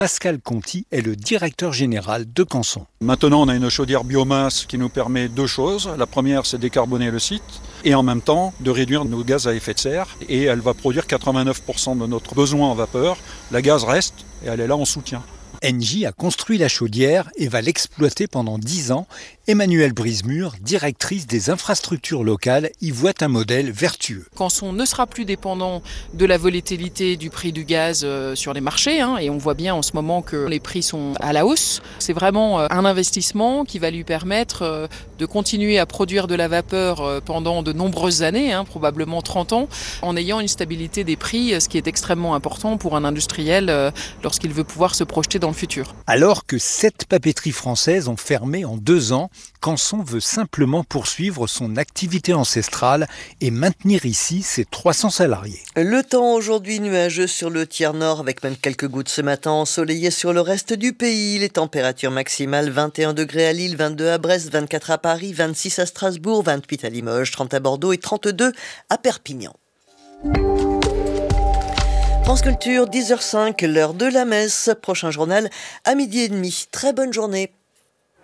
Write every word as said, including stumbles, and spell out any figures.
Pascal Conti est le directeur général de Canson. Maintenant, on a une chaudière biomasse qui nous permet deux choses. La première, c'est décarboner le site et en même temps de réduire nos gaz à effet de serre. Et elle va produire quatre-vingt-neuf pour cent de notre besoin en vapeur. La gaz reste et elle est là en soutien. Engie a construit la chaudière et va l'exploiter pendant dix ans. Emmanuelle Brisemur, directrice des infrastructures locales, y voit un modèle vertueux. Canson ne sera plus dépendant de la volatilité du prix du gaz sur les marchés, hein, et on voit bien en ce moment que les prix sont à la hausse. C'est vraiment un investissement qui va lui permettre de continuer à produire de la vapeur pendant de nombreuses années, hein, probablement trente ans, en ayant une stabilité des prix, ce qui est extrêmement important pour un industriel lorsqu'il veut pouvoir se projeter dans le futur. Alors que sept papeteries françaises ont fermé en deux ans, Canson veut simplement poursuivre son activité ancestrale et maintenir ici ses trois cents salariés. Le temps aujourd'hui nuageux sur le tiers nord avec même quelques gouttes ce matin, ensoleillé sur le reste du pays. Les températures maximales vingt et un degrés à Lille, vingt-deux à Brest, vingt-quatre à Paris, vingt-six à Strasbourg, vingt-huit à Limoges, trente à Bordeaux et trente-deux à Perpignan. France Culture, dix heures zéro cinq, l'heure de la messe. Prochain journal à midi et demi. Très bonne journée.